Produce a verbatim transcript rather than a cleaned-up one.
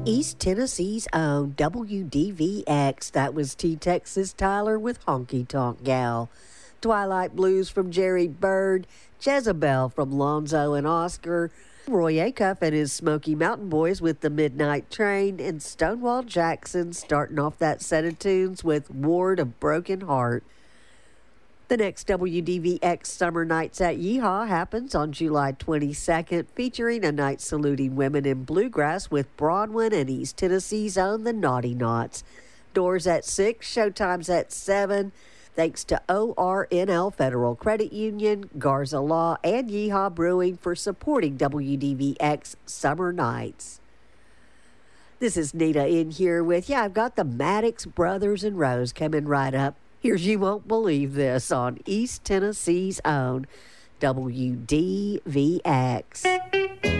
East Tennessee's own W D V X. That was T-Texas Tyler with Honky Tonk Gal. Twilight Blues from Jerry Bird. Jezebel from Lonzo and Oscar. Roy Acuff and his Smoky Mountain Boys with The Midnight Train. And Stonewall Jackson starting off that set of tunes with Ward of Broken Heart. The next W D V X Summer Nights at Yeehaw happens on July twenty-second, featuring a night saluting women in bluegrass with Bronwyn and East Tennessee's own The Naughty Knots. Doors at six, showtimes at seven. Thanks to O R N L Federal Credit Union, Garza Law, and Yeehaw Brewing for supporting W D V X Summer Nights. This is Nita in here with you. I've got the Maddox Brothers and Rose coming right up. Here's You Won't Believe This on East Tennessee's own W D V X.